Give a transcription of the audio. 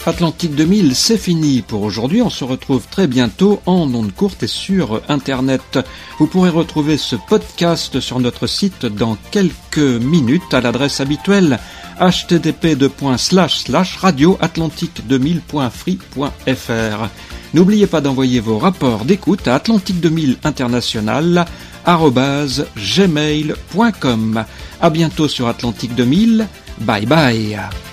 Atlantique 2000, c'est fini pour aujourd'hui. On se retrouve très bientôt en ondes courtes et sur Internet. Vous pourrez retrouver ce podcast sur notre site dans quelques minutes à l'adresse habituelle http://radioatlantique2000.free.fr. N'oubliez pas d'envoyer vos rapports d'écoute à atlantique2000international@gmail.com. À bientôt sur Atlantique 2000. Bye bye.